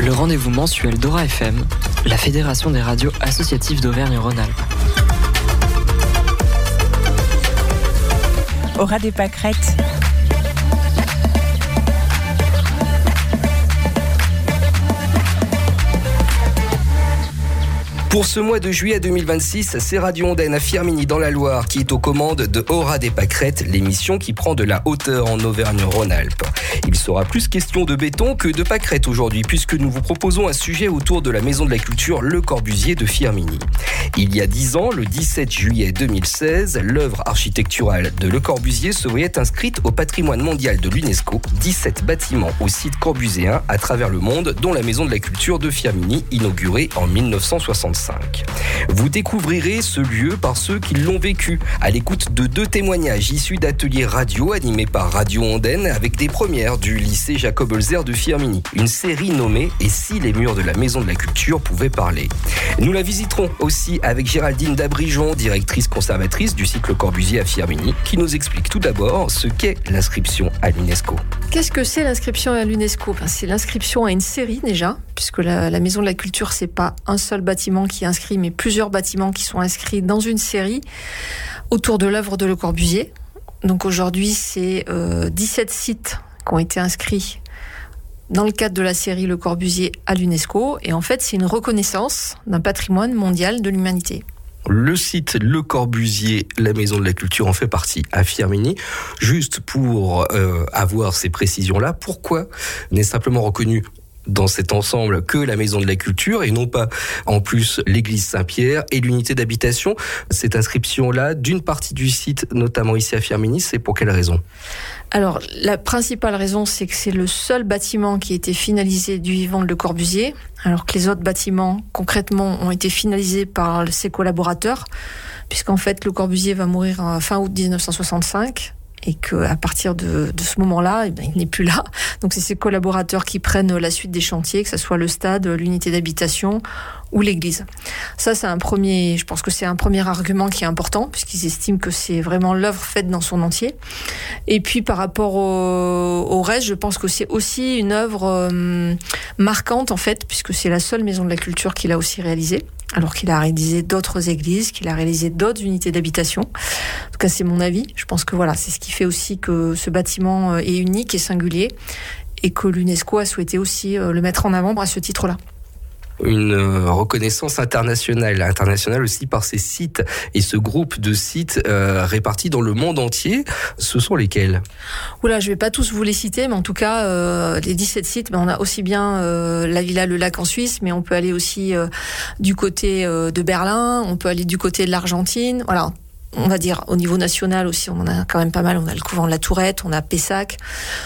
Le rendez-vous mensuel d'Aura FM, la fédération des radios associatives d'Auvergne-Rhône-Alpes. Aura des pâquerettes. Pour ce mois de juillet 2026, c'est Radio Ondaine à Firminy dans la Loire qui est aux commandes de Aura des pâquerettes, l'émission qui prend de la hauteur en Auvergne-Rhône-Alpes. Il sera plus question de béton que de pâquerettes aujourd'hui, puisque nous vous proposons un sujet autour de la Maison de la Culture Le Corbusier de Firminy. Il y a 10 ans, le 17 juillet 2016, l'œuvre architecturale de Le Corbusier se voyait inscrite au patrimoine mondial de l'UNESCO. 17 bâtiments au site corbuséen à travers le monde, dont la Maison de la Culture de Firminy, inaugurée en 1965. Vous découvrirez ce lieu par ceux qui l'ont vécu, à l'écoute de 2 témoignages issus d'ateliers radio animés par Radio Ondaine avec des premières du lycée Jacob-Holzer de Firminy. Une série nommée « Et si les murs de la Maison de la Culture pouvaient parler ?» Nous la visiterons aussi avec Géraldine Dabrijon, directrice conservatrice du site Le Corbusier à Firminy, qui nous explique tout d'abord ce qu'est l'inscription à l'UNESCO. Qu'est-ce que c'est l'inscription à l'UNESCO ? C'est l'inscription à une série déjà, puisque la Maison de la Culture, c'est pas un seul bâtiment qui est inscrit, mais plusieurs bâtiments qui sont inscrits dans une série autour de l'œuvre de Le Corbusier. Donc aujourd'hui, c'est 17 sites qui ont été inscrits dans le cadre de la série Le Corbusier à l'UNESCO. Et en fait, c'est une reconnaissance d'un patrimoine mondial de l'humanité. Le site Le Corbusier, la Maison de la Culture en fait partie à Firminy. Juste pour avoir ces précisions-là, pourquoi n'est simplement reconnu dans cet ensemble que la Maison de la Culture et non pas en plus l'église Saint-Pierre et l'unité d'habitation? Cette inscription-là d'une partie du site, notamment ici à Firminy, c'est pour quelle raison? Alors, la principale raison, c'est que c'est le seul bâtiment qui a été finalisé du vivant de Le Corbusier, alors que les autres bâtiments, concrètement, ont été finalisés par ses collaborateurs, puisqu'en fait, Le Corbusier va mourir fin août 1965. Et qu'à partir de ce moment-là, il n'est plus là. Donc c'est ses collaborateurs qui prennent la suite des chantiers, que ce soit le stade, l'unité d'habitation ou l'église. Ça, je pense que c'est un premier argument qui est important, puisqu'ils estiment que c'est vraiment l'œuvre faite dans son entier. Et puis par rapport au reste, je pense que c'est aussi une œuvre marquante, en fait, puisque c'est la seule Maison de la Culture qu'il a aussi réalisée, alors qu'il a réalisé d'autres églises, qu'il a réalisé d'autres unités d'habitation. En tout cas, c'est mon avis. Je pense que voilà, c'est ce qui fait aussi que ce bâtiment est unique et singulier, et que l'UNESCO a souhaité aussi le mettre en avant à ce titre-là. Une reconnaissance internationale aussi par ces sites et ce groupe de sites répartis dans le monde entier. Ce sont lesquels ? Oula, je vais pas tous vous les citer, mais en tout cas, les 17 sites, on a aussi bien la Villa Le Lac en Suisse, mais on peut aller aussi du côté de Berlin, on peut aller du côté de l'Argentine, voilà. On va dire au niveau national aussi, on en a quand même pas mal. On a le couvent de la Tourette, on a Pessac,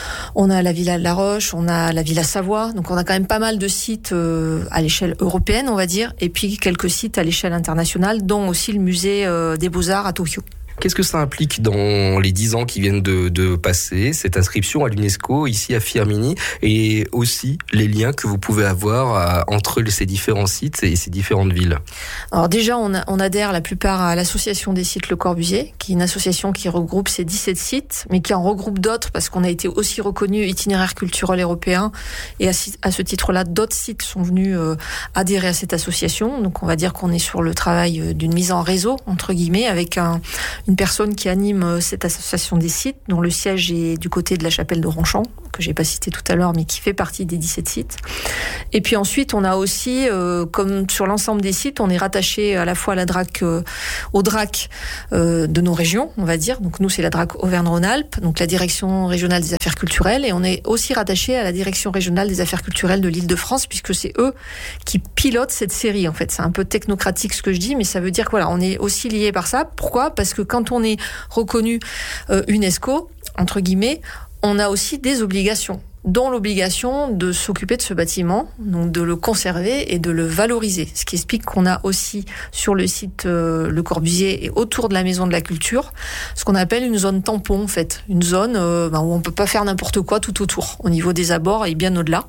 on a la Villa de la Roche, on a la Villa Savoie. Donc on a quand même pas mal de sites à l'échelle européenne, on va dire, et puis quelques sites à l'échelle internationale, dont aussi le musée des Beaux-Arts à Tokyo. Qu'est-ce que ça implique dans les 10 ans qui viennent de passer, cette inscription à l'UNESCO ici à Firminy, et aussi les liens que vous pouvez avoir entre ces différents sites et ces différentes villes? Alors déjà, on adhère la plupart à l'association des sites Le Corbusier, qui est une association qui regroupe ces 17 sites, mais qui en regroupe d'autres parce qu'on a été aussi reconnu itinéraire culturel européen, et à ce titre-là, d'autres sites sont venus adhérer à cette association. Donc on va dire qu'on est sur le travail d'une mise en réseau, entre guillemets, avec une personne qui anime cette association des sites, dont le siège est du côté de la chapelle de Ronchamp, que j'ai pas cité tout à l'heure, mais qui fait partie des 17 sites. Et puis ensuite, on a aussi, comme sur l'ensemble des sites, on est rattaché à la fois à la DRAC, au DRAC de nos régions, on va dire. Donc nous, c'est la DRAC Auvergne-Rhône-Alpes, donc la Direction régionale des affaires culturelles, et on est aussi rattaché à la Direction régionale des affaires culturelles de l'Île-de-France, puisque c'est eux qui pilotent cette série. En fait, c'est un peu technocratique ce que je dis, mais ça veut dire que voilà, on est aussi lié par ça. Pourquoi ? Parce que quand on est reconnu UNESCO, entre guillemets, on a aussi des obligations, dont l'obligation de s'occuper de ce bâtiment, donc de le conserver et de le valoriser. Ce qui explique qu'on a aussi sur le site Le Corbusier et autour de la Maison de la Culture, ce qu'on appelle une zone tampon en fait, une zone où on peut pas faire n'importe quoi tout autour, au niveau des abords et bien au-delà.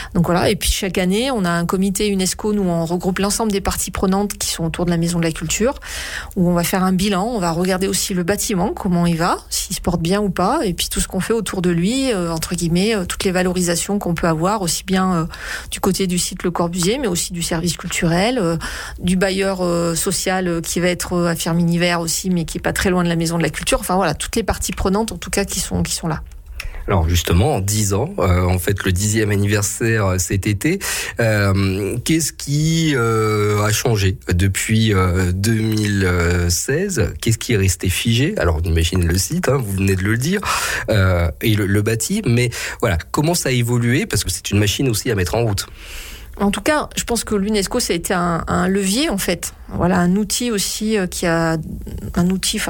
Donc voilà, et puis chaque année, on a un comité UNESCO, nous on regroupe l'ensemble des parties prenantes qui sont autour de la Maison de la Culture, où on va faire un bilan, on va regarder aussi le bâtiment, comment il va, s'il se porte bien ou pas, et puis tout ce qu'on fait autour de lui, entre guillemets, toutes les valorisations qu'on peut avoir, aussi bien du côté du site Le Corbusier, mais aussi du service culturel, du bailleur social qui va être à Firminy-Vert aussi, mais qui est pas très loin de la Maison de la Culture. Enfin voilà, toutes les parties prenantes en tout cas qui sont là. Alors justement, en 10 ans, en fait le 10e anniversaire cet été, qu'est-ce qui a changé depuis 2016 ? Qu'est-ce qui est resté figé ? Alors on imagine le site, vous venez de le dire, et le bâti, mais voilà, comment ça a évolué ? Parce que c'est une machine aussi à mettre en route. En tout cas, je pense que l'UNESCO, ça a été un levier, en fait. Voilà, un outil aussi qui a... Un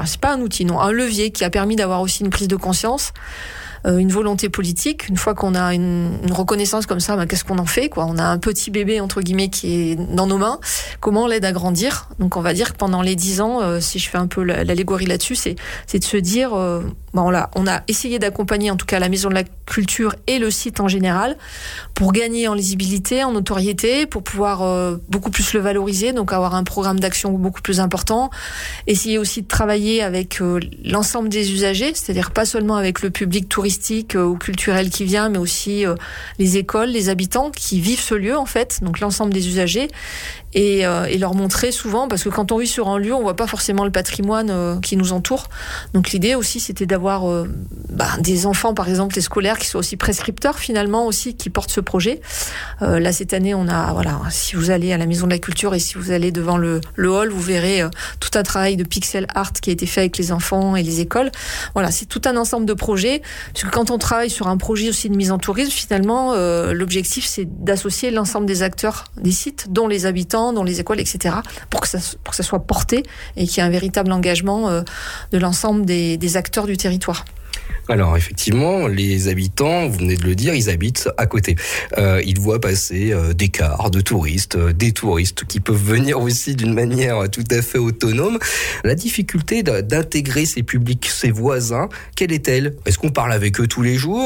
levier qui a permis d'avoir aussi une prise de conscience, une volonté politique. Une fois qu'on a une reconnaissance comme ça, qu'est-ce qu'on en fait, quoi ? On a un petit bébé, entre guillemets, qui est dans nos mains. Comment on l'aide à grandir ? Donc, on va dire que pendant les 10 ans, si je fais un peu l'allégorie là-dessus, c'est de se dire... on a essayé d'accompagner en tout cas la Maison de la Culture et le site en général pour gagner en lisibilité, en notoriété, pour pouvoir beaucoup plus le valoriser, donc avoir un programme d'action beaucoup plus important. Essayer aussi de travailler avec l'ensemble des usagers, c'est-à-dire pas seulement avec le public touristique ou culturel qui vient, mais aussi les écoles, les habitants qui vivent ce lieu en fait, donc l'ensemble des usagers. Et leur montrer souvent, parce que quand on vit sur un lieu, on voit pas forcément le patrimoine qui nous entoure. Donc l'idée aussi, c'était d'avoir des enfants, par exemple, les scolaires, qui soient aussi prescripteurs finalement aussi, qui portent ce projet. Là cette année, on a si vous allez à la Maison de la Culture et si vous allez devant le hall, vous verrez tout un travail de pixel art qui a été fait avec les enfants et les écoles. Voilà, c'est tout un ensemble de projets. Parce que quand on travaille sur un projet aussi de mise en tourisme, finalement, l'objectif c'est d'associer l'ensemble des acteurs des sites, dont les habitants, dans les écoles, etc., pour que ça soit porté et qu'il y ait un véritable engagement de l'ensemble des acteurs du territoire. Alors effectivement, les habitants, vous venez de le dire, ils habitent à côté. Ils voient passer des cars de touristes, des touristes qui peuvent venir aussi d'une manière tout à fait autonome. La difficulté d'intégrer ces publics, ces voisins, quelle est-elle ? Est-ce qu'on parle avec eux tous les jours ?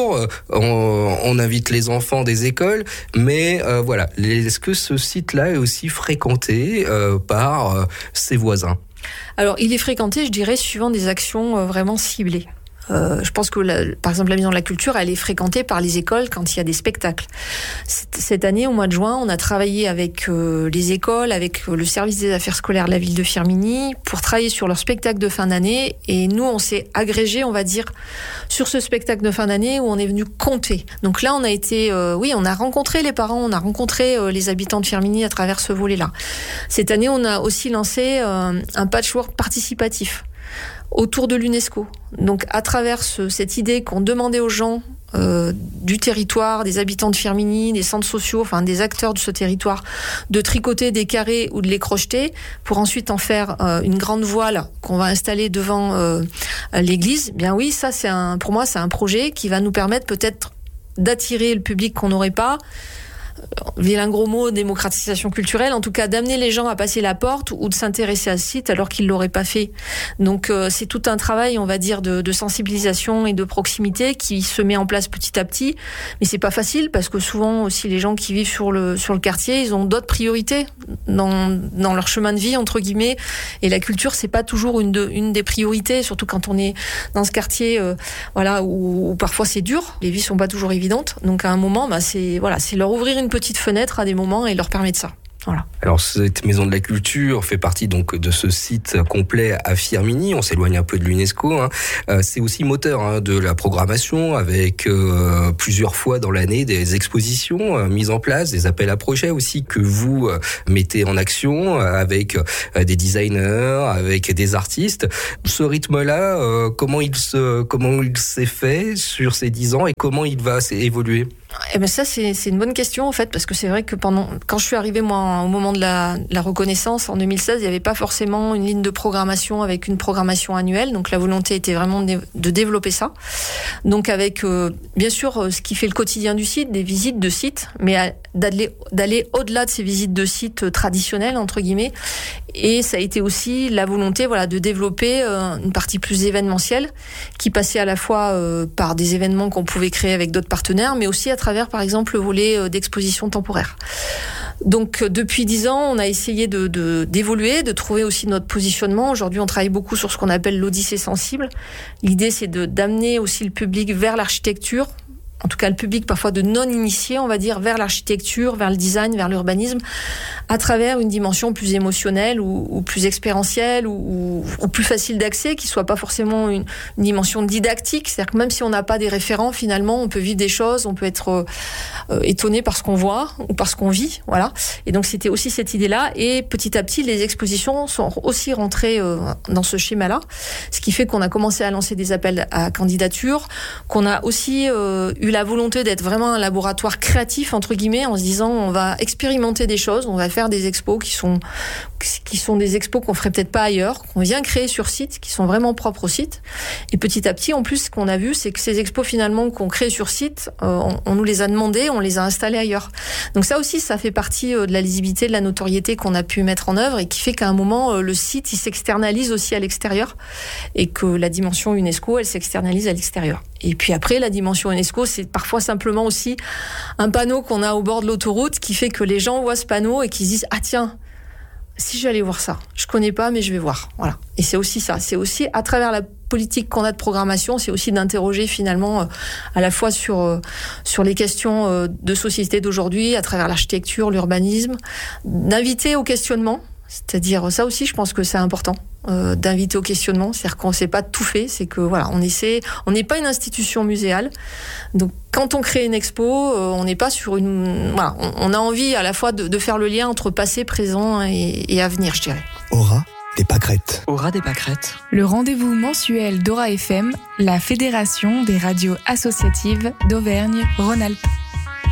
On invite les enfants des écoles, mais voilà. Est-ce que ce site-là est aussi fréquenté par ses voisins ? Alors, il est fréquenté, je dirais, suivant des actions vraiment ciblées. Je pense que, par exemple, la Maison de la Culture, elle est fréquentée par les écoles quand il y a des spectacles. Cette année, au mois de juin, on a travaillé avec les écoles, avec le service des affaires scolaires de la ville de Firminy, pour travailler sur leur spectacle de fin d'année. Et nous, on s'est agrégé, on va dire, sur ce spectacle de fin d'année où on est venu compter. Donc là, on a été, on a rencontré les parents, on a rencontré les habitants de Firminy à travers ce volet-là. Cette année, on a aussi lancé un patchwork participatif autour de l'UNESCO. Donc à travers cette idée qu'on demandait aux gens du territoire, des habitants de Firminy, des centres sociaux, enfin des acteurs de ce territoire, de tricoter des carrés ou de les crocheter pour ensuite en faire une grande voile qu'on va installer devant l'église. Bien oui, ça pour moi c'est un projet qui va nous permettre peut-être d'attirer le public qu'on n'aurait pas. Vilain gros mot, démocratisation culturelle, en tout cas d'amener les gens à passer la porte ou de s'intéresser à ce site alors qu'ils l'auraient pas fait. Donc c'est tout un travail, on va dire, de sensibilisation et de proximité qui se met en place petit à petit. Mais c'est pas facile parce que souvent aussi les gens qui vivent sur le quartier, ils ont d'autres priorités dans leur chemin de vie entre guillemets. Et la culture c'est pas toujours une des priorités, surtout quand on est dans ce quartier, où parfois c'est dur, les vies sont pas toujours évidentes. Donc à un moment, c'est leur ouvrir une petite fenêtre à des moments et leur permettre ça. Voilà. Alors cette Maison de la Culture fait partie donc de ce site complet à Firminy. On s'éloigne un peu de l'UNESCO. C'est aussi moteur de la programmation avec plusieurs fois dans l'année des expositions mises en place, des appels à projets aussi que vous mettez en action avec des designers, avec des artistes. Ce rythme-là, comment il s'est fait sur ces 10 ans et comment il va évoluer ? Eh ben ça c'est une bonne question en fait, parce que c'est vrai que quand je suis arrivée moi au moment de la reconnaissance en 2016, il n'y avait pas forcément une ligne de programmation avec une programmation annuelle, donc la volonté était vraiment de développer ça. Donc avec bien sûr ce qui fait le quotidien du site, des visites de sites, mais d'aller au-delà de ces visites de sites traditionnelles entre guillemets. Et ça a été aussi la volonté de développer une partie plus événementielle qui passait à la fois par des événements qu'on pouvait créer avec d'autres partenaires, mais aussi à travers, par exemple, le volet d'exposition temporaire. Donc, depuis 10 ans, on a essayé d'évoluer, de trouver aussi notre positionnement. Aujourd'hui, on travaille beaucoup sur ce qu'on appelle l'odyssée sensible. L'idée, c'est d'amener aussi le public vers l'architecture. En tout cas, le public parfois de non-initiés, on va dire, vers l'architecture, vers le design, vers l'urbanisme, à travers une dimension plus émotionnelle ou plus expérientielle ou plus facile d'accès, qui soit pas forcément une dimension didactique. C'est-à-dire que même si on n'a pas des référents, finalement, on peut vivre des choses, on peut être étonné par ce qu'on voit ou par ce qu'on vit, voilà. Et donc, c'était aussi cette idée-là. Et petit à petit, les expositions sont aussi rentrées dans ce schéma-là, ce qui fait qu'on a commencé à lancer des appels à candidature, qu'on a aussi eu la volonté d'être vraiment un laboratoire créatif, entre guillemets, en se disant on va expérimenter des choses, on va faire des expos qui sont des expos qu'on ferait peut-être pas ailleurs, qu'on vient créer sur site, qui sont vraiment propres au site. Et petit à petit, en plus, ce qu'on a vu, c'est que ces expos finalement qu'on crée sur site, on nous les a demandés, on les a installés ailleurs. Donc ça aussi, ça fait partie de la lisibilité, de la notoriété qu'on a pu mettre en œuvre et qui fait qu'à un moment, le site, il s'externalise aussi à l'extérieur et que la dimension UNESCO, elle s'externalise à l'extérieur. Et puis après, la dimension UNESCO, c'est parfois simplement aussi un panneau qu'on a au bord de l'autoroute qui fait que les gens voient ce panneau et qu'ils se disent « Ah tiens, si j'allais voir ça, je connais pas, mais je vais voir. » Voilà. Et c'est aussi ça. C'est aussi, à travers la politique qu'on a de programmation, c'est aussi d'interroger finalement à la fois sur les questions de société d'aujourd'hui, à travers l'architecture, l'urbanisme, d'inviter au questionnement. C'est-à-dire, ça aussi, je pense que c'est important, d'inviter au questionnement. C'est-à-dire qu'on ne sait pas tout fait, c'est que voilà, on n'est pas une institution muséale. Donc, quand on crée une expo, on n'est pas sur voilà, on a envie à la fois de faire le lien entre passé, présent et avenir, je dirais. Aura des pâquerettes. Aura des pâquerettes. Le rendez-vous mensuel d'Aura FM, la fédération des radios associatives d'Auvergne-Rhône-Alpes.